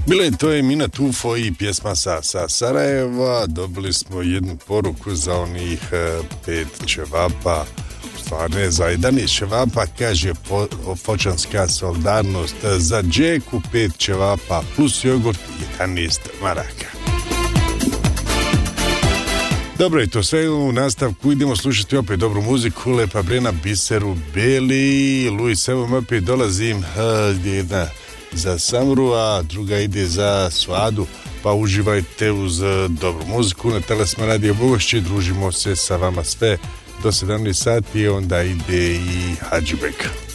Bile, to je Mina Tufo i pjesma sa Sarajeva. Dobili smo jednu poruku za onih 5 ćevapa, stvarno za 11 ćevapa, kaže Fočanska solidarnost, za Džeku 5 ćevapa plus jogurt 11 maraka. Dobro, i to sve u nastavku. Idemo slušati opet dobru muziku. Lepa Brena, Biseru Beli, Luis, evo opet dolazim, jedna za Samru, a druga ide za Svadu, pa uživajte uz dobru muziku na Telesma Radio Bogošće. Družimo se sa vama sve do 17 sati, onda ide i Hadžibek.